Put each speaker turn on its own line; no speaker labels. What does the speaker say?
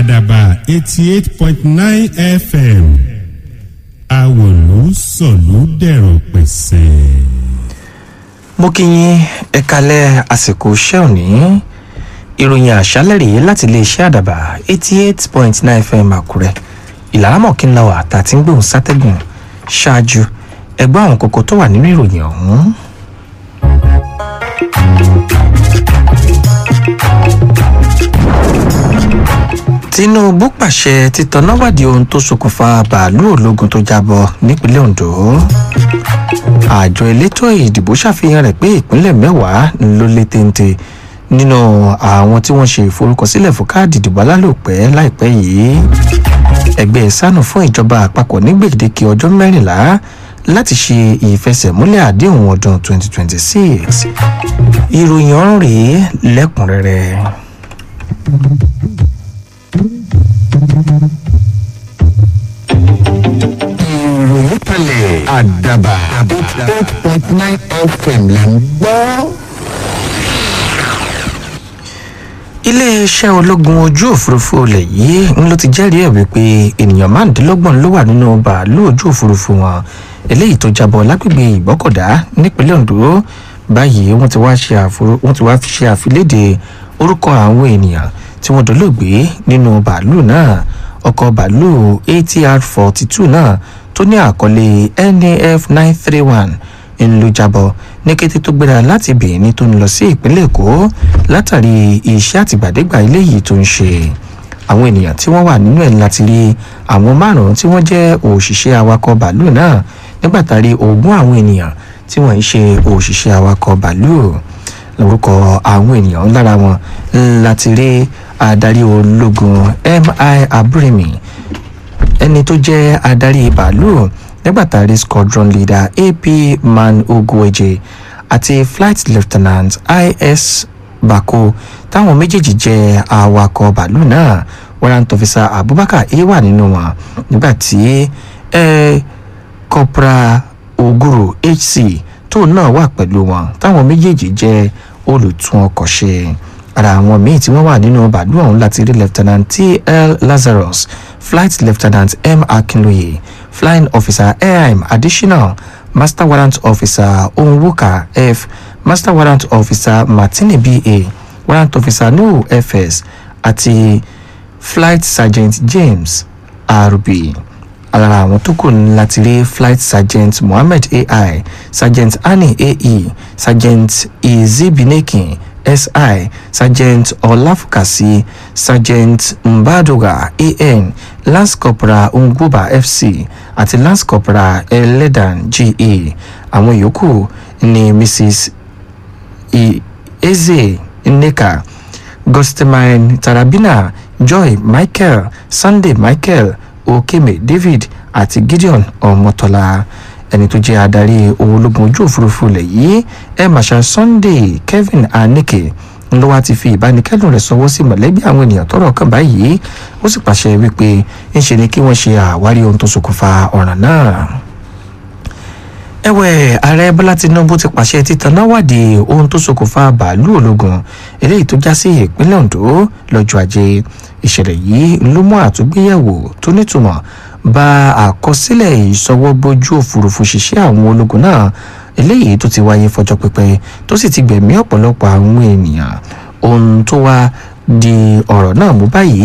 àdàbà 88.9 FM àwòlú sọ̀lú dẹ̀rọ̀ pẹ̀sẹ̀.
mo kí yín ẹ kalẹ̀ àsìkò iṣẹ́ òní ìròyìn àṣálẹ́ rèé láti iléeṣẹ́ àdàbà 88.9 FM àkúrẹ́ ìlàrámọ̀ kí n la wà tá a ti ń gbóhùn sátẹ́gùn ṣáájú ẹgbẹ́ àwọn kókó tó wà nínú ìròyìn ọ̀hún. Tinubu pàṣẹ títanáwádìí ohun tó ṣokùnfà bàálù ológun tó jábọ́ nípínlẹ̀ Ondo. Àjọ elétò ìdìbò ṣàfihàn rẹ̀ pé ìpínlẹ̀ mẹ́wàá ló lé téńté nínú àwọn tí wọ́n ṣe ìforúkọsílẹ̀ fún káàdì ìdìbò alálòpẹ́ láìpẹ́ yìí. Ẹgbẹ́ SANU fún ìjọba àpapọ̀ ní gbèdéke ọjọ́ 14 láti ṣe ìfẹsẹ̀múlẹ̀ àdéhùn ọdún 2026. Ìròyìn ọ̀rùn rèé lẹ́kùnrẹ́rẹ́.
ìròyìn kalẹ̀ àdàbà 88.9 FM là ń gbọ́.
Iléeṣẹ́ ológun ojú òfurufú ilẹ̀ yìí ń ló ti jẹ́rìí ẹ̀ wípé ènìyàn 25 ló wà nínú bàálù ojú òfurufú wọn eléyìí tó jábọ́ lágbègbè Ìgbọ́kọ̀dá nípínlẹ̀ Ondo. Báyìí wọ́n ti wá fi ṣe àfiléde orúkọ àwọn ènìyàn tí wọ́n dolóògbé nínú bàálù náà. Ọkọ̀ bàálù ATR-42 náà tó ní àkọlé NAF 931 ń ló jábọ́ ní kété tó gbéra láti Benin tó ń lọ sí ìpínlẹ̀ Èkó látàrí iṣẹ́ àtìgbàdégbà eléyìí tó ń ṣe. Àwọn ènìyàn tí wọ́n wà nínú ẹ̀ láti rí àwọn 5 tí wọ́n jẹ́ òṣìṣẹ́ awakọ̀ bàálù náà nígbàtàrí 20 àwọn ènìyàn tí wọ́n ń ṣe òṣìṣẹ́ awakọ̀ bàálù. Lórúkọ àwọn ènìyàn lára wọn láti rí adarí ológun MI Abrimi, ẹni tó jẹ́ adarí bàálù nígbàtàrí squadron leader AP Man Ogweje àti flight lieutenant IS Bako táwọn méjèèjì jẹ́ awakọ̀ bàálù náà. Warrant officer Abubakar A wà nínú wọn nígbàtí Corporal Oguru HC tó náà wà pẹ̀lú wọn táwọn méjèèjì jẹ́ olùtún ọkọ̀ ṣe. Ara àwọn míì tí wọ́n wà nínú bàálù ọ̀hún láti rí Lieutenant TL Lazarus, Flight Lieutenant M Akinloye, Flying Officer AIM Additional, Master Warrant Officer Onwuka F, Master Warrant Officer Martini BA, Warrant Officer Nuhu FS àti Flight Sergeant James RB. Alára àwọn tó kù láti rí Flight Sergeant Mohammed AI, Sergeant Ani AE, Sergeant Izibineki SI, Sergeant Olafukasi, Sergeant Mbadoga AN, Lance Corporal Unguba FC àti Lance Corporal Eledan GA. Àwọn yòókù ni Mrs. Eze Nneka, Gostemine Tarabina, Joy Michael, Sunday Michael, Okeme David àti Gideon Ọmọtọ́lá. Ẹni tó jẹ́ adarí ológun ojú òfurufú ilẹ̀ yìí Air Marshal Sunday Kevin Anike ló wá ti fi ìbánikẹ́dùn rẹ̀ sọwọ́ sí mọ̀lẹ́bí àwọn ènìyàn tọ́rọ̀ kàn báyìí. Ó sì pàṣẹ wípé ńṣe ni kí wọ́n ṣe àwárí ohun tó ṣokùnfà ọ̀ràn náà. Ẹ̀wẹ̀, ààrẹ Bọ́lá Tinubu ti pàṣẹ títanáwádìí ohun tó ṣokùnfà bàálù ológun eléyìí tó já sí ìpínlẹ̀ Ondo lọ́jọ́ Ajé. Ìṣẹ̀lẹ̀ yìí ló mú àtúngbéyẹ̀wò tó nítumọ̀ bá àkọsílẹ̀ ìṣọwọ́gbójú òfurufú ṣiṣẹ́ àwọn ológun náà eléyìí tó ti wáyé fọjọ́ pípẹ́ tó sì ti gbẹ̀mí ọ̀pọ̀lọpọ̀ àwọn ènìyàn. Ohun tó wá di ọ̀rọ̀ náà mú báyìí